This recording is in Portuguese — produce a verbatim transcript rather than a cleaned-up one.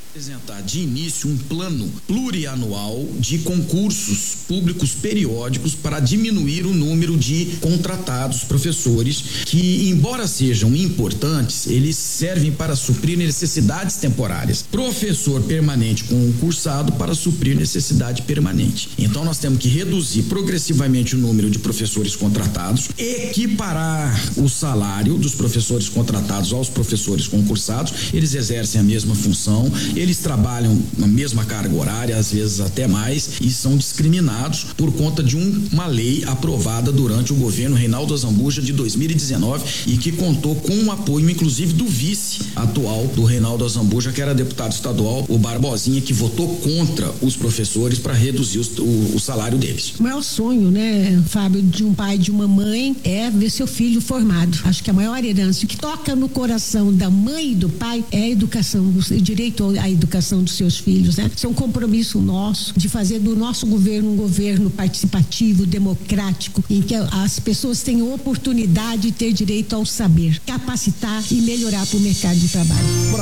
Apresentar de início um plano plurianual de concursos públicos periódicos para diminuir o número de contratados professores que, embora sejam importantes, eles servem para suprir necessidades temporárias. Professor permanente concursado para suprir necessidade permanente. Então nós temos que reduzir progressivamente o número de professores contratados, equiparar o salário dos professores contratados aos professores concursados. Eles exercem a mesma função, eles trabalham na mesma carga horária, às vezes até mais, e são discriminados por conta de um, uma lei aprovada durante o governo Reinaldo Azambuja de dois mil e dezenove e que contou com o apoio, inclusive, do vice atual do Reinaldo Azambuja, que era deputado estadual, o Barbosinha, que votou contra os professores para reduzir os, o, o salário deles. O maior sonho, né, Fábio, de um pai e de uma mãe é ver seu filho formado. Acho que a maior herança que toca no coração da mãe e do pai é a educação, o direito à educação dos seus filhos, né? Isso é um compromisso nosso de fazer do nosso governo um governo participativo, democrático, em que as pessoas tenham oportunidade de ter direito ao saber, capacitar e melhorar para o mercado de trabalho.